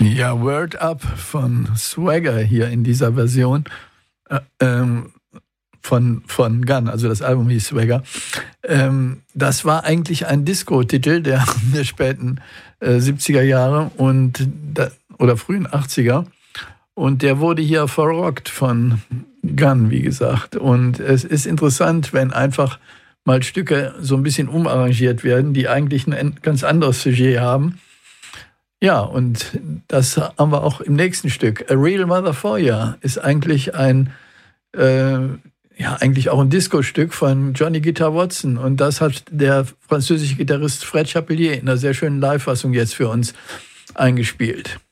Ja, Word Up von Swagger hier in dieser Version von Gun, also das Album hieß Swagger. Das war eigentlich ein Disco-Titel der späten 70er Jahre oder frühen 80er. Und der wurde hier verrockt von Gun, wie gesagt. Und es ist interessant, wenn einfach mal Stücke so ein bisschen umarrangiert werden, die eigentlich ein ganz anderes Sujet haben. Ja, und das haben wir auch im nächsten Stück. A Real Mother for Ya ist eigentlich eigentlich auch ein Disco-Stück von Johnny Guitar Watson. Und das hat der französische Gitarrist Fred Chapelier in einer sehr schönen Live-Fassung jetzt für uns eingespielt.